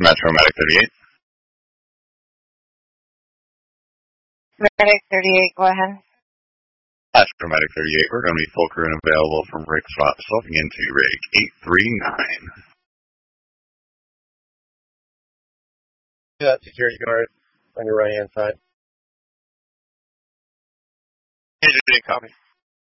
Metro Medic 38. Medic 38, go ahead. Metro Medic 38, we're going to be full crew and available from rig swap, swapping into rig 839. Yeah, security guard on your right hand side. Agent, copy.